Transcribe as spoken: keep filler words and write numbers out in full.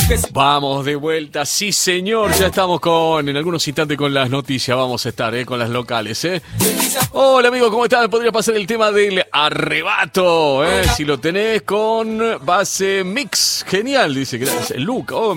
Vamos de vuelta, sí señor, ya estamos con, en algunos instantes con las noticias, vamos a estar, eh, con las locales, eh. Hola amigo, ¿cómo estás? ¿Me podría pasar el tema del arrebato? Eh? Si lo tenés con base mix, genial, dice, gracias, Luca, oh,